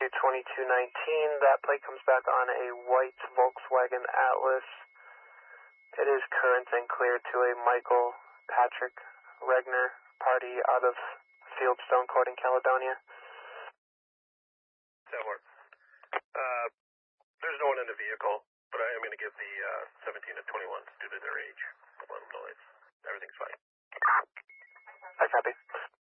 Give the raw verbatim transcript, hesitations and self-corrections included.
twenty-two nineteen. That plate comes back on a white Volkswagen Atlas. It is current and clear to a Michael Patrick Regner party out of Fieldstone Court in Caledonia. Sandward. Uh, there's no one in the vehicle, but I am going to give the uh, seventeen and twenty-ones due to their age. I'll let them know it's, everything's fine. I copy.